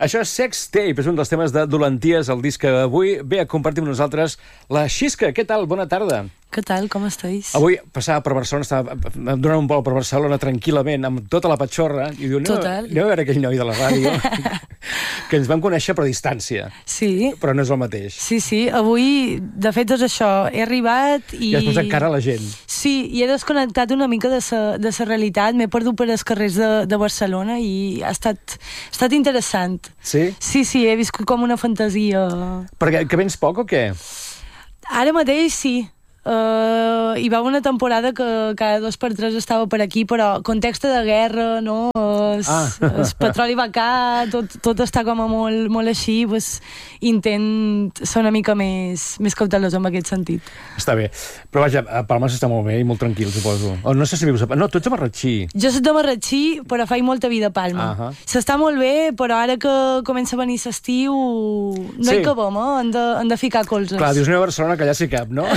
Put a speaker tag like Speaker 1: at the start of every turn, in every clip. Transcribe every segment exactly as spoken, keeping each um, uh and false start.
Speaker 1: Això és Sex Tape, és un dels temes de Dolenties, el disc que avui ve a compartir amb nosaltres la Xisca. Què tal? Bona tarda.
Speaker 2: Què tal? Com estàs?
Speaker 1: Avui passava per Barcelona, estava donant un vol per Barcelona tranquil·lament, amb tota la patxorra, i diu, no,
Speaker 2: Total.
Speaker 1: aneu a veure aquell noi de la ràdio, que ens vam conèixer per distància.
Speaker 2: Sí.
Speaker 1: Però no és el mateix.
Speaker 2: Sí, sí. Avui, de fet, és això. He arribat i...
Speaker 1: I has posat cara a la gent.
Speaker 2: Sí, i he desconnectat una mica de sa, de sa realitat. M'he perdut per els carrers de, de Barcelona i ha estat, ha estat interessant.
Speaker 1: Sí?
Speaker 2: Sí, sí, he viscut com una fantasia.
Speaker 1: Perquè que vens poc o què?
Speaker 2: Ara mateix sí. Uh, hi va una temporada que cada dos per tres estava per aquí, però context de guerra, no? Es,
Speaker 1: Ah.
Speaker 2: el petroli va car, tot, tot està com a molt, molt així, pues, intent ser una mica més, més cautelós en aquest sentit.
Speaker 1: Està bé. Però vaja, a Palma s'està molt bé i molt tranquil, suposo. O no sé si vius a... No, tu ets a Marratxí.
Speaker 2: Jo soc de Marratxí, però faig molta vida a Palma.
Speaker 1: Ahà.
Speaker 2: S'està molt bé, però ara que comença a venir l'estiu no
Speaker 1: Sí.
Speaker 2: hi cabem, eh? Hem de, hem de ficar colzes.
Speaker 1: Clar, dius, aneu a Barcelona, que allà sí cap, no?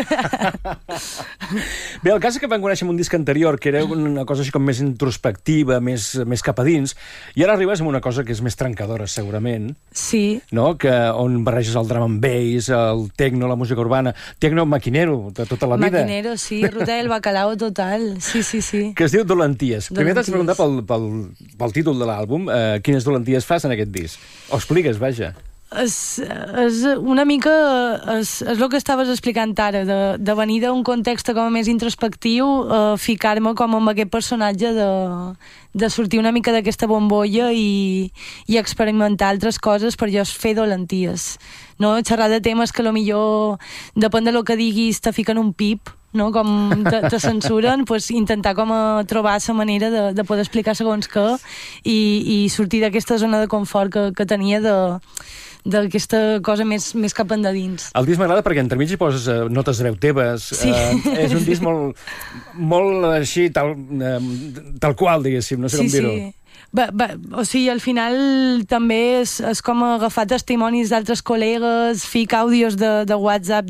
Speaker 1: Bé, el cas és que vam conèixer un disc anterior, que era una cosa així com més introspectiva, més, més cap a dins, i ara arribes amb una cosa que és més trencadora, segurament,
Speaker 2: Sí.
Speaker 1: no? Que, on barreges el drum and bass, el techno, la música urbana, techno maquinero, de tota la vida.
Speaker 2: Maquinero, sí, ruta del bacalao total. Sí, sí, sí.
Speaker 1: Que es diu Dolenties. Primer t'has de
Speaker 2: Dolenties.
Speaker 1: preguntar pel, pel, pel títol de l'àlbum, eh, quines dolenties fas en aquest disc. O expliques, vaja.
Speaker 2: És, és una mica és, és el que estaves explicant ara, de, de venir d'un context com a més introspectiu, eh, ficar-me com amb aquest personatge de, de sortir una mica d'aquesta bombolla i, i experimentar altres coses per jo fer dolenties, no? Xerrar de temes que potser depèn de lo que diguis te fiquen un pip, no? Com te, te censuren, pues intentar com a trobar la manera de, de poder explicar segons què i, i sortir d'aquesta zona de confort que, que tenia de d'aquesta cosa més, més cap endins.
Speaker 1: El disc m'agrada perquè entremig hi poses eh, notes de veu teves.
Speaker 2: Sí.
Speaker 1: Eh, és un disc molt, molt així, tal, eh, tal qual, diguéssim, no sé
Speaker 2: Sí,
Speaker 1: com dir-ho.
Speaker 2: sí. Va, va, o sigui, al final també és, és com agafar testimonis d'altres col·legues, ficar àudios de, de WhatsApp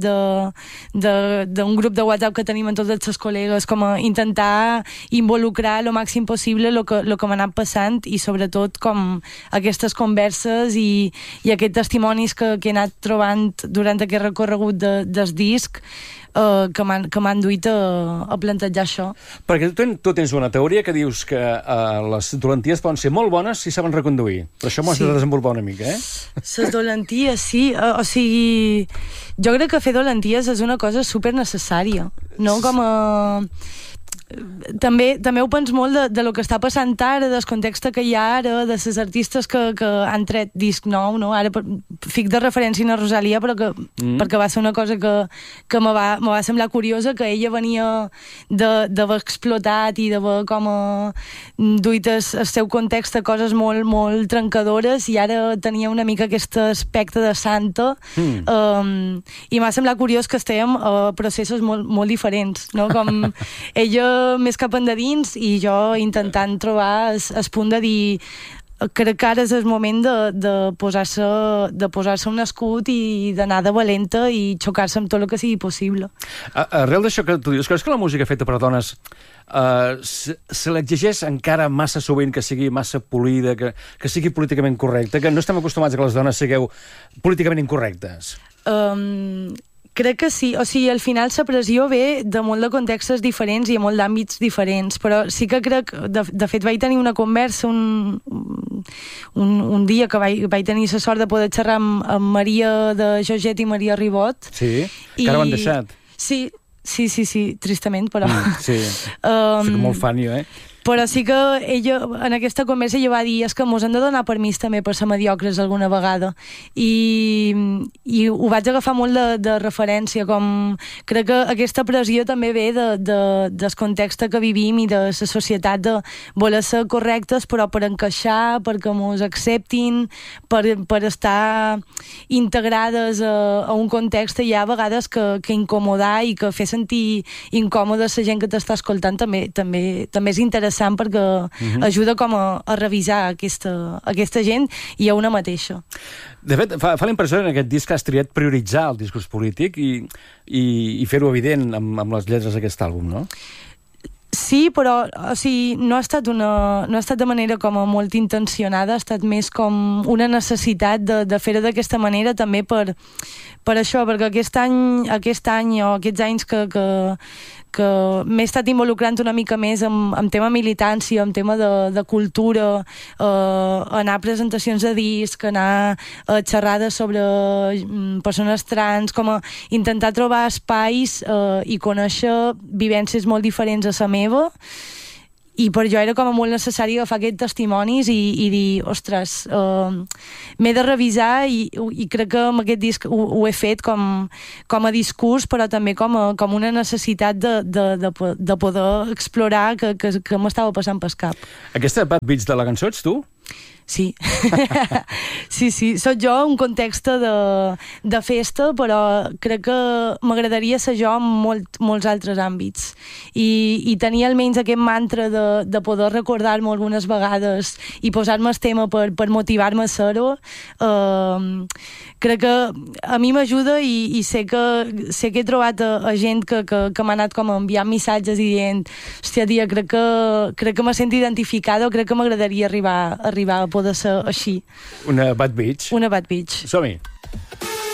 Speaker 2: d'un grup de WhatsApp que tenim amb tots els col·legues, com a intentar involucrar el màxim possible el que, lo que m'ha anat passant i sobretot com aquestes converses i, i aquests testimonis que, que he anat trobant durant aquest recorregut de, del disc Uh, que m'han duit a, a plantejar això.
Speaker 1: Perquè tu, tu tens una teoria que dius que uh, les dolenties poden ser molt bones si saben reconduir. Però això m'ho has
Speaker 2: Sí.
Speaker 1: de desenvolupar una mica, eh?
Speaker 2: Les dolenties, sí. Uh, o sigui, jo crec que fer dolenties és una cosa super necessària, no? Com a... També, també ho penso molt de, de lo que està passant ara, del context que hi ha ara, de les artistes que, que han tret disc nou, no? Ara per, fic de referència a Rosalia, però que, mm. perquè va ser una cosa que, que me, va, me va semblar curiosa, que ella venia d'haver explotat i d'haver com a duit el, el seu context a coses molt, molt trencadores i ara tenia una mica aquest aspecte de santa mm. um, i m'ha semblat curiós que estèiem a processos molt, molt diferents, no? Com ella més cap endins i jo intentant trobar el, el punt de dir crec que ara és el moment de, de posar-se de posar-se un escut i d'anar de valenta i xocar-se amb tot el que sigui possible.
Speaker 1: A, arrel d'això que tu dius, creus que la música feta per dones uh, se, se l'exigeix encara massa sovint que sigui massa polida, que, que sigui políticament correcta, que no estem acostumats a que les dones sigueu políticament incorrectes?
Speaker 2: Um, crec que sí, o sigui, al final la pressió ve de molt de contextes diferents i a molt d'àmbits diferents, però sí que crec, de, de fet vaig tenir una conversa un, un, un dia que vaig, vaig tenir la sort de poder xerrar amb, amb Maria de Joget i Maria Ribot.
Speaker 1: Sí, que ara ho han deixat.
Speaker 2: Sí, sí, sí, sí, tristament, però...
Speaker 1: Mm, sí, um, soc molt fan jo, eh?
Speaker 2: Però sí que ella, en aquesta conversa, ella va dir és que mos hem de donar permís també per ser mediocres alguna vegada. I, i ho vaig agafar molt de, de referència, com crec que aquesta pressió també ve de, de, del context que vivim i de la societat de voler ser correctes però per encaixar, perquè mos acceptin, per, per estar integrades a, a un context i hi ha vegades que, que incomodar i que fer sentir incòmoda la gent que t'està escoltant també, també, també és interessant perquè uh-huh. ajuda com a, a revisar aquesta, aquesta gent i a una mateixa.
Speaker 1: De fet, fa, fa la impressió en aquest disc que has triat prioritzar el discurs polític i, i, i fer-ho evident amb, amb les lletres d'aquest àlbum, no?
Speaker 2: Sí, Sí, però o sigui, no, ha estat una, no ha estat de manera com a molt intencionada, ha estat més com una necessitat de, de fer-ho d'aquesta manera també per, per això, perquè aquest any, aquest any o aquests anys que, que, que m'he estat involucrant una mica més en, en tema militància, en tema de, de cultura, eh, anar a presentacions de disc, anar a xerrades sobre persones trans, com a intentar trobar espais eh, i conèixer vivències molt diferents a la meva, i per jo era com a molt necessari agafar aquests testimonis i, i dir, ostres, uh, m'he de revisar i, i crec que amb aquest disc ho, ho he fet com, com a discurs, però també com, a, com una necessitat de, de, de, de poder explorar que, que, que m'estava passant pel cap.
Speaker 1: Aquesta Bad Bitch de la cançó ets tu?
Speaker 2: Sí, sí, sí. Soc jo un context de, de festa, però crec que m'agradaria ser jo en molt, molts altres àmbits. I, i tenir almenys aquest mantra de, de poder recordar-me algunes vegades i posar-me el tema per, per motivar-me a ser-ho, eh, crec que a mi m'ajuda i, i sé, que, sé que he trobat a, a gent que, que, que m'ha anat com enviant missatges i dient, hòstia, tia, crec que, crec que me sento identificada o crec que m'agradaria arribar, arribar a poder ser així.
Speaker 1: Una Bad Bitch.
Speaker 2: Una Bad Bitch.
Speaker 1: Som-hi.